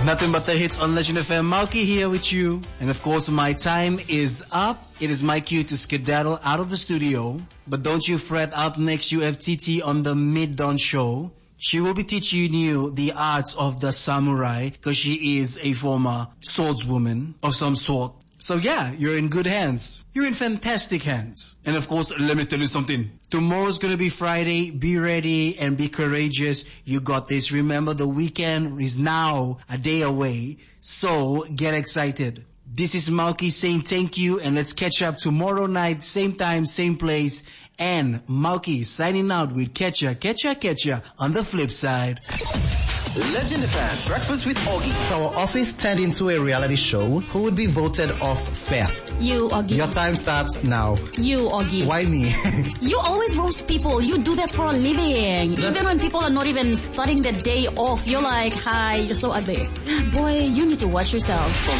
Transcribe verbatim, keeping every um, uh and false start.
Nothing but the hits on Legend F M. Malky here with you. And of course, my time is up. It is my cue to skedaddle out of the studio. But don't you fret, up next you have T T on the Mid-Dawn Show. She will be teaching you the arts of the samurai because she is a former swordswoman of some sort. So yeah, you're in good hands. You're in fantastic hands. And of course, let me tell you something. Tomorrow's gonna be Friday. Be ready and be courageous. You got this. Remember, the weekend is now a day away. So get excited. This is Malky saying thank you, and let's catch up tomorrow night, same time, same place. And Malky signing out with Ketcha, Ketcha, Ketcha on the flip side. Legend F M, Breakfast with Augie. Our office turned into a reality show. Who would be voted off first? You, Augie. Your time starts now. You, Augie. Why me? You always roast people. You do that for a living. That even when people are not even starting the day off, you're like, hi, you're so ugly. Boy, you need to watch yourself.